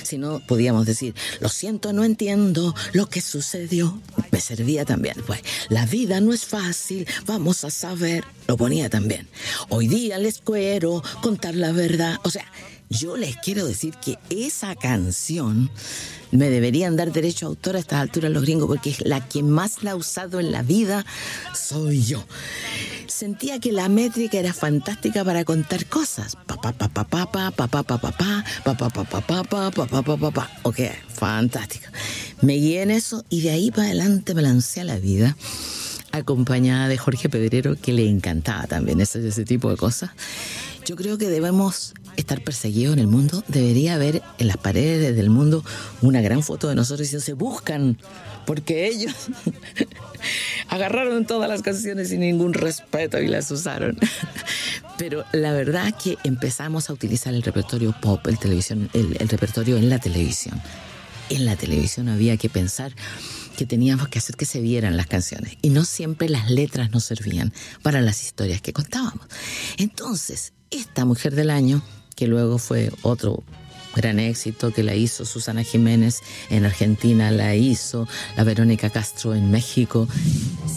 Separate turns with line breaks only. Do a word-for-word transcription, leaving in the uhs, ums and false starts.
Si no, podíamos decir, lo siento, no entiendo lo que sucedió. Me servía también. Pues, la vida no es fácil, vamos a saber. Lo ponía también. Hoy día les quiero contar la verdad. O sea, yo les quiero decir que esa canción me deberían dar derecho a autor a estas alturas los gringos, porque es la que más la ha usado en la vida, soy yo. Sentía que la métrica era fantástica para contar cosas. Pa pa pa pa pa pa pa pa pa pa pa pa pa pa pa pa pa pa pa pa. Ok, fantástico. Me guié en eso y de ahí para adelante me lancé a la vida, acompañada de Jorge Pedrero, que le encantaba también ese, ese tipo de cosas. Yo creo que debemos estar perseguidos en el mundo. Debería haber en las paredes del mundo una gran foto de nosotros diciendo se buscan, porque ellos agarraron todas las canciones sin ningún respeto y las usaron. Pero la verdad es que empezamos a utilizar el repertorio pop, el, televisión, el, el repertorio en la televisión. En la televisión había que pensar que teníamos que hacer que se vieran las canciones y no siempre las letras nos servían para las historias que contábamos. Entonces, esta Mujer del Año, que luego fue otro gran éxito, que la hizo Susana Jiménez en Argentina, la hizo la Verónica Castro en México,